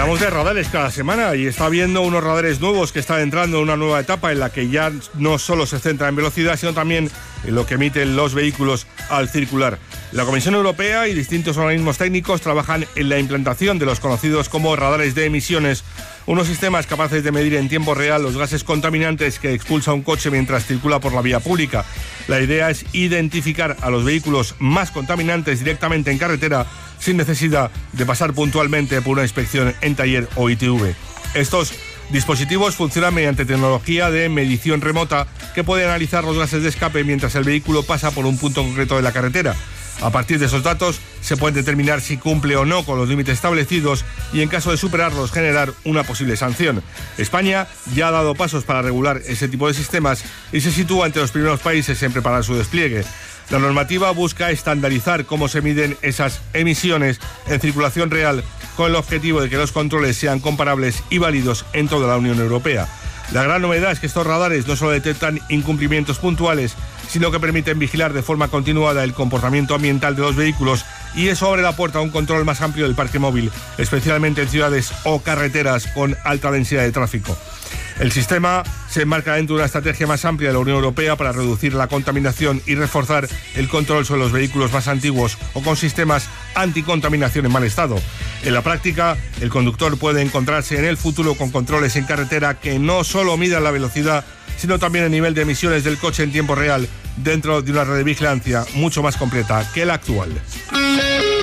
Hablamos de radares cada semana y está habiendo unos radares nuevos que están entrando en una nueva etapa en la que ya no solo se centra en velocidad, sino también en lo que emiten los vehículos al circular. La Comisión Europea y distintos organismos técnicos trabajan en la implantación de los conocidos como radares de emisiones, unos sistemas capaces de medir en tiempo real los gases contaminantes que expulsa un coche mientras circula por la vía pública. La idea es identificar a los vehículos más contaminantes directamente en carretera sin necesidad de pasar puntualmente por una inspección en taller o ITV. Estos dispositivos funcionan mediante tecnología de medición remota que puede analizar los gases de escape mientras el vehículo pasa por un punto concreto de la carretera. A partir de esos datos se puede determinar si cumple o no con los límites establecidos y en caso de superarlos generar una posible sanción. España ya ha dado pasos para regular ese tipo de sistemas y se sitúa entre los primeros países en preparar su despliegue. La normativa busca estandarizar cómo se miden esas emisiones en circulación real con el objetivo de que los controles sean comparables y válidos en toda la Unión Europea. La gran novedad es que estos radares no solo detectan incumplimientos puntuales, sino que permiten vigilar de forma continuada el comportamiento ambiental de los vehículos y eso abre la puerta a un control más amplio del parque móvil, especialmente en ciudades o carreteras con alta densidad de tráfico. El sistema se enmarca dentro de una estrategia más amplia de la Unión Europea para reducir la contaminación y reforzar el control sobre los vehículos más antiguos o con sistemas anticontaminación en mal estado. En la práctica, el conductor puede encontrarse en el futuro con controles en carretera que no solo midan la velocidad, sino también el nivel de emisiones del coche en tiempo real dentro de una red de vigilancia mucho más completa que la actual.